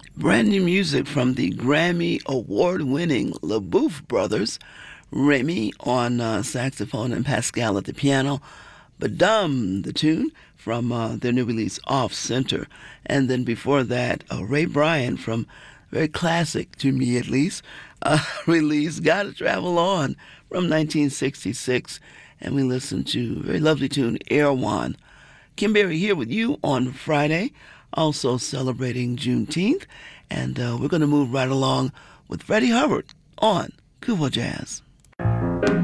Brand new music from the Grammy award-winning LaBouffe brothers, Remy on saxophone and Pascal at the piano. Badum, the tune from their new release, Off Center. And then before that, Ray Bryan from very classic, to me at least, release Gotta Travel On from 1966. And we listened to a very lovely tune, Erewhon. Kim Berry here with you on Friday, also celebrating Juneteenth. And we're going to move right along with Freddie Hubbard on Kuvo Jazz.